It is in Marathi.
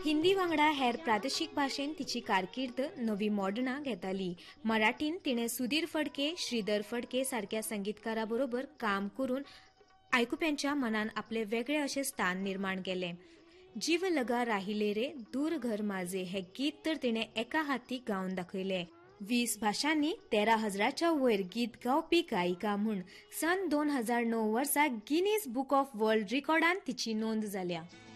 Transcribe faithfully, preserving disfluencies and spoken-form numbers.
हिंदी वांगडा हेर प्रादेशीक भाषेन तिची कारकीर्द नवी मोडणां घेताली. मराठीन तिणे सुधीर फडके, श्रीधर फडके सारख्या संगीतकारा बरोबर काम करून आयकुप्यांच्या मनान आपले वेगळे अशें स्थान निर्माण केले. जीव लगा राहिले रे, दूर घर माझे हे गीत तर तिणे एका हाती गावन दाखयले. वीस भाषांनी तेरा हजाराच्या वयर गीत गावपी गायिका म्हूण सन दोन हजार णव वर्सा गिनीज बुक ऑफ वर्ल्ड रिकॉर्डान तिची नोंद जाल्या.